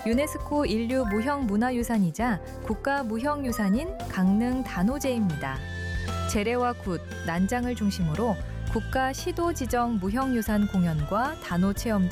유네스코 인류 무형문화유산이자 국가무형유산인 강릉 단오제입니다. 재래와 굿, 난장을 중심으로 국가 시도 지정 무형유산 공연과 단오 체험